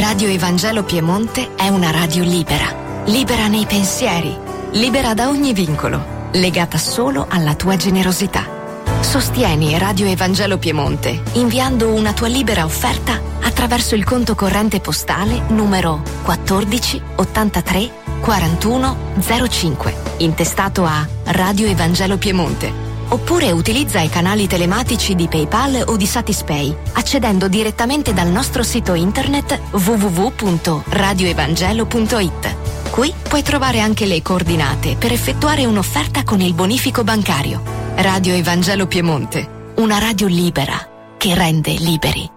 Radio Evangelo Piemonte è una radio libera, libera nei pensieri, libera da ogni vincolo, legata solo alla tua generosità. Sostieni Radio Evangelo Piemonte inviando una tua libera offerta attraverso il conto corrente postale numero 14 83 41 05, intestato a Radio Evangelo Piemonte. Oppure utilizza i canali telematici di PayPal o di Satispay, accedendo direttamente dal nostro sito internet www.radioevangelo.it. Qui puoi trovare anche le coordinate per effettuare un'offerta con il bonifico bancario. Radio Evangelo Piemonte, una radio libera che rende liberi.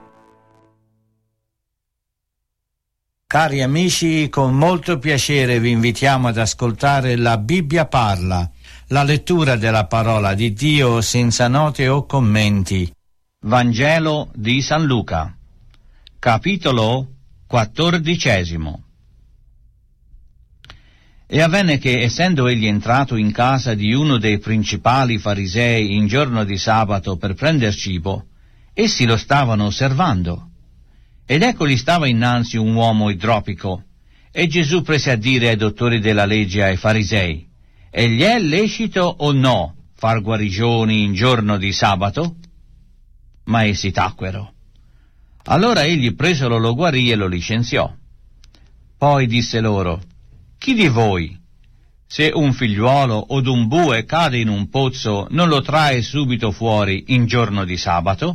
Cari amici, con molto piacere vi invitiamo ad ascoltare La Bibbia parla, la lettura della parola di Dio senza note o commenti. Vangelo di San Luca, capitolo 14. E avvenne che, essendo egli entrato in casa di uno dei principali farisei in giorno di sabato per prender cibo, essi lo stavano osservando. Ed ecco gli stava innanzi un uomo idropico, e Gesù prese a dire ai dottori della legge e ai farisei: e gli è lecito o no far guarigioni in giorno di sabato? Ma essi tacquero. Allora egli presolo lo guarì e lo licenziò. Poi disse loro: chi di voi, se un figliuolo o d'un bue cade in un pozzo, non lo trae subito fuori in giorno di sabato?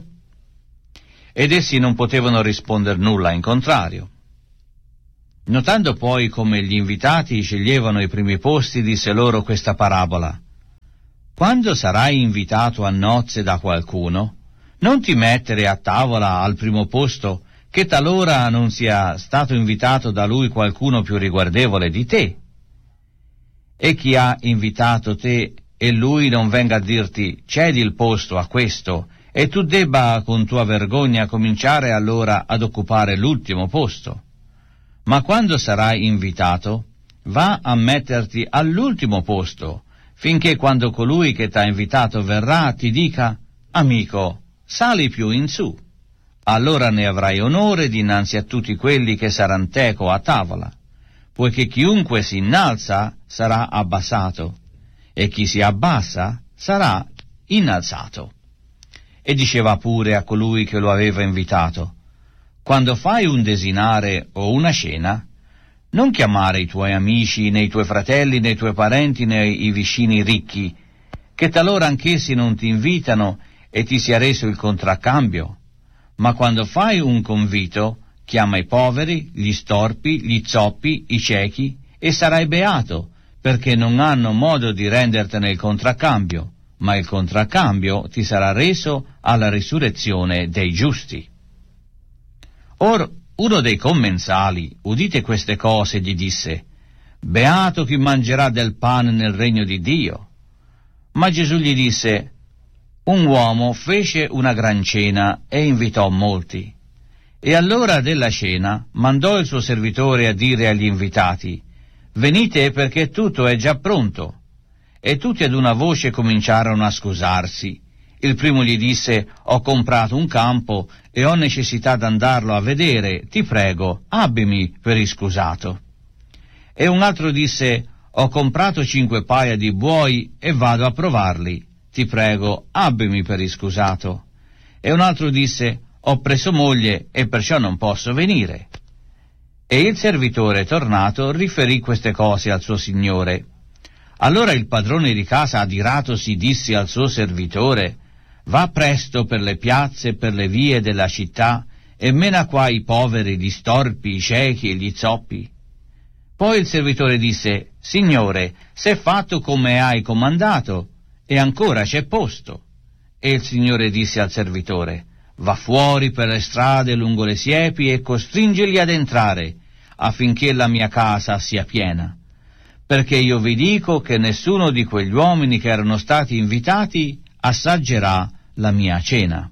Ed essi non potevano risponder nulla in contrario. Notando poi come gli invitati sceglievano i primi posti, disse loro questa parabola: quando sarai invitato a nozze da qualcuno, non ti mettere a tavola al primo posto, che talora non sia stato invitato da lui qualcuno più riguardevole di te. E chi ha invitato te e lui non venga a dirti cedi il posto a questo, e tu debba con tua vergogna cominciare allora ad occupare l'ultimo posto. Ma quando sarai invitato, va a metterti all'ultimo posto, finché quando colui che t'ha invitato verrà ti dica: amico, sali più in su. Allora ne avrai onore dinanzi a tutti quelli che saranno teco a tavola, poiché chiunque si innalza sarà abbassato, e chi si abbassa sarà innalzato. E diceva pure a colui che lo aveva invitato: quando fai un desinare o una cena, non chiamare i tuoi amici, né i tuoi fratelli, né i tuoi parenti, né i vicini ricchi, che talora anch'essi non ti invitano e ti sia reso il contraccambio. Ma quando fai un convito, chiama i poveri, gli storpi, gli zoppi, i ciechi, e sarai beato, perché non hanno modo di rendertene il contraccambio, ma il contraccambio ti sarà reso alla risurrezione dei giusti. Or uno dei commensali, udite queste cose, gli disse: beato chi mangerà del pane nel regno di Dio. Ma Gesù gli disse: un uomo fece una gran cena e invitò molti. E all'ora della cena mandò il suo servitore a dire agli invitati: venite, perché tutto è già pronto. E tutti ad una voce cominciarono a scusarsi. Il primo gli disse: ho comprato un campo e ho necessità d'andarlo a vedere, ti prego, abbimi per iscusato. E un altro disse: ho comprato 5 paia di buoi e vado a provarli, ti prego, abbimi per iscusato. E un altro disse: ho preso moglie e perciò non posso venire. E il servitore, tornato, riferì queste cose al suo signore. Allora il padrone di casa, adiratosi, disse al suo servitore: va presto per le piazze e per le vie della città e mena qua i poveri, gli storpi, i ciechi e gli zoppi. Poi il servitore disse: signore, s'è fatto come hai comandato e ancora c'è posto. E il signore disse al servitore: va fuori per le strade lungo le siepi e costringili ad entrare, affinché la mia casa sia piena. Perché io vi dico che nessuno di quegli uomini che erano stati invitati assaggerà la mia cena.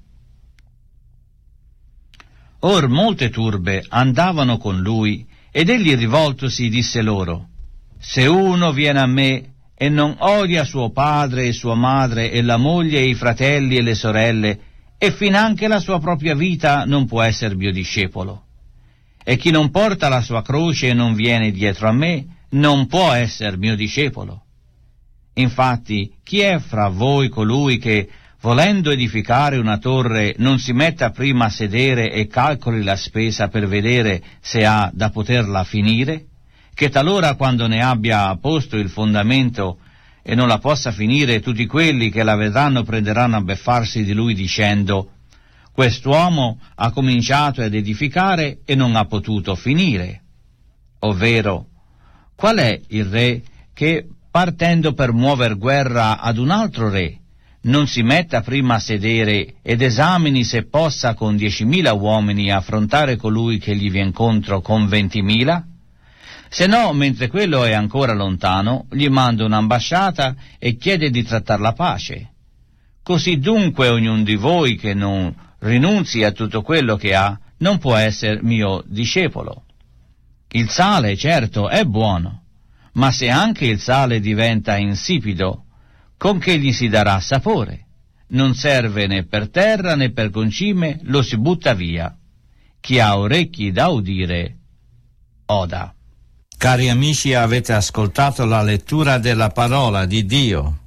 Or molte turbe andavano con lui, ed egli rivoltosi disse loro: se uno viene a me e non odia suo padre e sua madre e la moglie e i fratelli e le sorelle, e finanche la sua propria vita, non può essere mio discepolo. e chi non porta la sua croce e non viene dietro a me non può essere mio discepolo. Infatti, chi è fra voi colui che, volendo edificare una torre, non si metta prima a sedere e calcoli la spesa per vedere se ha da poterla finire, che talora quando ne abbia posto il fondamento e non la possa finire, tutti quelli che la vedranno prenderanno a beffarsi di lui dicendo: quest'uomo ha cominciato ad edificare e non ha potuto finire. Ovvero, qual è il re che, partendo per muover guerra ad un altro re, non si metta prima a sedere ed esamini se possa con 10.000 uomini affrontare colui che gli vien contro con 20.000? Se no, mentre quello è ancora lontano, gli manda un'ambasciata e chiede di trattar la pace. Così dunque ognuno di voi che non rinunzi a tutto quello che ha non può essere mio discepolo. Il sale, certo, è buono, ma se anche il sale diventa insipido, con che gli si darà sapore? Non serve né per terra né per concime, lo si butta via. Chi ha orecchi da udire, oda. Cari amici, avete ascoltato la lettura della parola di Dio.